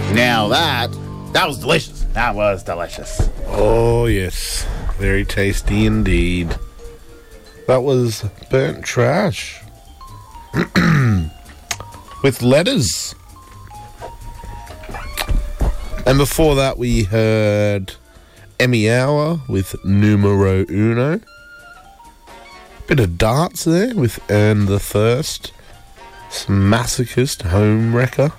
Now that was delicious. That was delicious. Oh, yes. Very tasty indeed. That was Burnt Trash. With Letters. And before that, we heard Emmy Hour with Numero Uno. Bit of darts there with Earn the Thirst. Some Masochist Home Wrecker.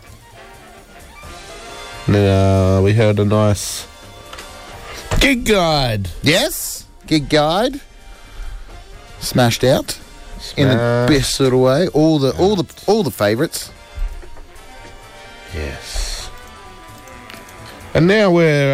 And we heard a nice Gig Guide. Yes, Gig Guide. Smashed out in the best sort of way. All the favourites. Yes. And now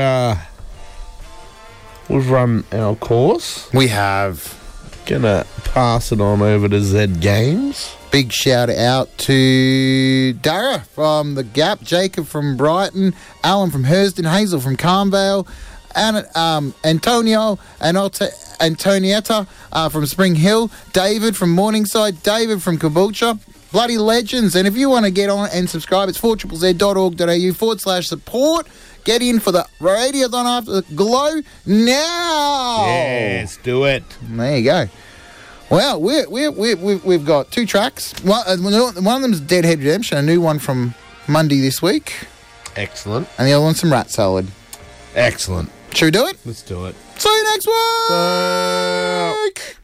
we've run our course. We have. Gonna pass it on over to Z Games. Big shout out to Dara from The Gap, Jacob from Brighton, Alan from Hurston, Hazel from Carnvale, and Antonio and Antonietta from Spring Hill, David from Morningside, David from Caboolture. Bloody legends. And if you want to get on and subscribe, it's 4ZZZ.org.au/support. Get in for the Radiothon after the Glow now. Yes, do it. There you go. Well, we've got two tracks. One of them's Deadhead Redemption, a new one from Monday this week. Excellent. And the other one's some Rat Salad. Excellent. Should we do it? Let's do it. See you next week.